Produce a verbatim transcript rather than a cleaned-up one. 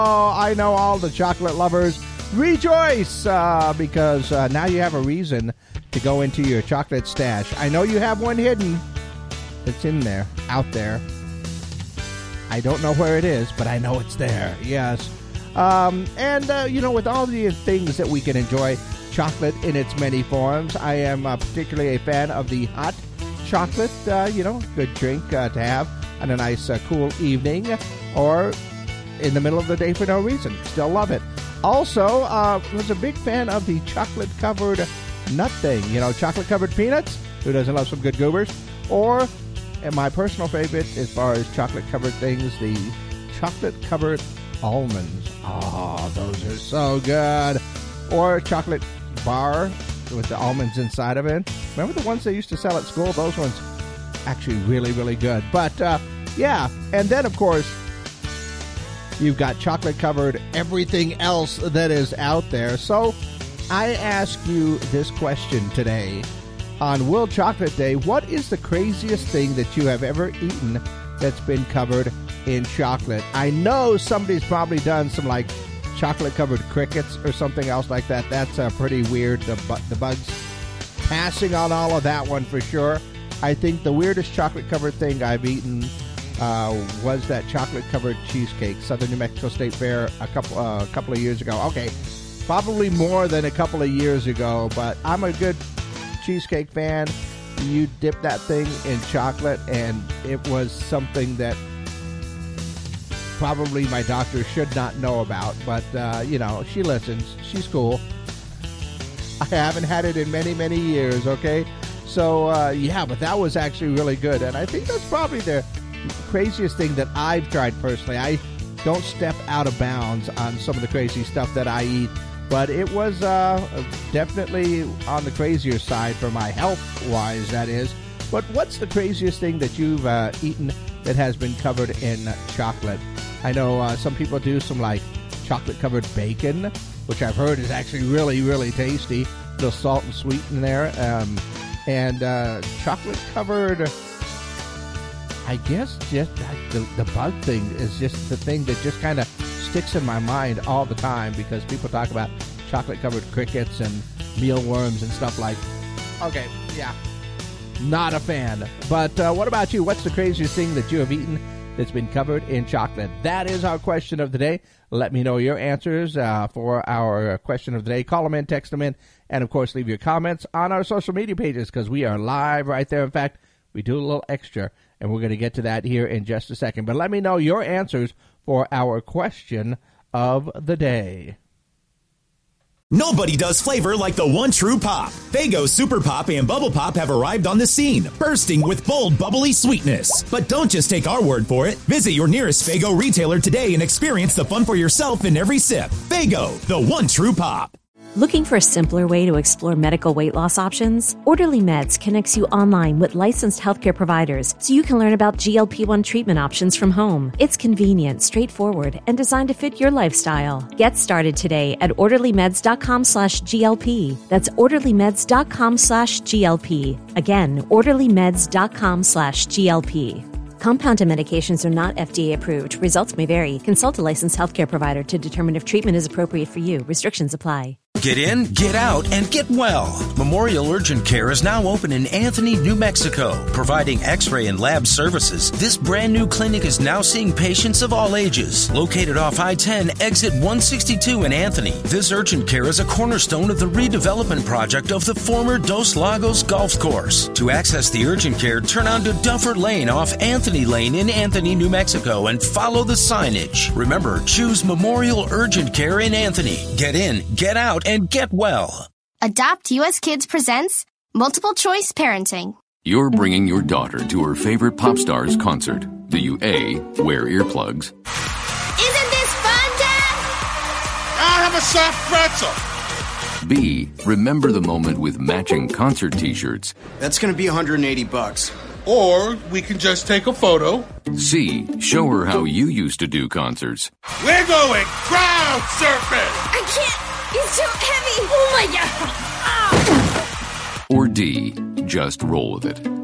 Oh, I know all the chocolate lovers rejoice uh, because uh, now you have a reason to go into your chocolate stash. I know you have one hidden. It's in there, out there. I don't know where it is, but I know it's there. Yes. Um, and, uh, you know, with all the things that we can enjoy, chocolate in its many forms, I am uh, particularly a fan of the hot chocolate, uh, you know, good drink uh, to have on a nice, uh, cool evening or in the middle of the day for no reason. Still love it. Also, uh, was a big fan of the chocolate-covered nut thing. You know, chocolate-covered peanuts. Who doesn't love some good goobers? Or, and my personal favorite as far as chocolate-covered things, the chocolate-covered almonds. Oh, those are so good. Or chocolate bar with the almonds inside of it. Remember the ones they used to sell at school? Those ones actually really, really good. But, uh, yeah. And then, of course, you've got chocolate-covered everything else that is out there. So I ask you this question today. On World Chocolate Day, what is the craziest thing that you have ever eaten that's been covered in chocolate? I know somebody's probably done some, like, chocolate-covered crickets or something else like that. That's uh, pretty weird. The, bu- the bugs passing on all of that one for sure. I think the weirdest chocolate-covered thing I've eaten uh, was that chocolate-covered cheesecake, Southern New Mexico State Fair, a couple uh, a couple of years ago. Okay, probably more than a couple of years ago, but I'm a good cheesecake fan. You dip that thing in chocolate, and it was something that probably my doctor should not know about, but, uh, you know, she listens. She's cool. I haven't had it in many, many years, okay? So, uh, yeah, but that was actually really good, and I think that's probably the craziest thing that I've tried personally. I don't step out of bounds on some of the crazy stuff that I eat, but it was uh, definitely on the crazier side for my health-wise, that is. But what's the craziest thing that you've uh, eaten that has been covered in chocolate? I know uh, some people do some, like, chocolate-covered bacon, which I've heard is actually really, really tasty. A little salt and sweet in there. Um, and uh, chocolate-covered, I guess just the, the bug thing is just the thing that just kind of sticks in my mind all the time because people talk about chocolate-covered crickets and mealworms and stuff like that. Okay, yeah, not a fan. But uh, what about you? What's the craziest thing that you have eaten that's been covered in chocolate? That is our question of the day. Let me know your answers uh, for our question of the day. Call them in, text them in, and, of course, leave your comments on our social media pages because we are live right there. In fact, we do a little extra, and we're going to get to that here in just a second. But let me know your answers for our question of the day. Nobody does flavor like the one true pop. Faygo Super Pop and Bubble Pop have arrived on the scene, bursting with bold, bubbly sweetness. But don't just take our word for it. Visit your nearest Faygo retailer today and experience the fun for yourself in every sip. Faygo, the one true pop. Looking for a simpler way to explore medical weight loss options? Orderly Meds connects you online with licensed healthcare providers so you can learn about G L P one treatment options from home. It's convenient, straightforward, and designed to fit your lifestyle. Get started today at orderlymeds.com slash GLP. That's orderlymeds.com slash GLP. Again, orderlymeds.com slash GLP. Compounded medications are not F D A approved. Results may vary. Consult a licensed healthcare provider to determine if treatment is appropriate for you. Restrictions apply. Get in, get out, and get well. Memorial Urgent Care is now open in Anthony, New Mexico, providing x-ray and lab services. This brand new clinic is now seeing patients of all ages. Located off I ten, exit one sixty-two in Anthony, this urgent care is a cornerstone of the redevelopment project of the former Dos Lagos Golf Course. To access the urgent care, turn onto Duffer Lane off Anthony Lane in Anthony, New Mexico, and follow the signage. Remember, choose Memorial Urgent Care in Anthony. Get in, get out, and get well. Adopt U S Kids presents Multiple Choice Parenting. You're bringing your daughter to her favorite pop star's concert. Do you A, wear earplugs? Isn't this fun, Dad? I have a soft pretzel. B, remember the moment with matching concert t-shirts. That's going to be one hundred eighty bucks. Or we can just take a photo. C, show her how you used to do concerts. We're going crowd surfing. I can't. It's too heavy. Oh, my God. Ah. Or D, just roll with it.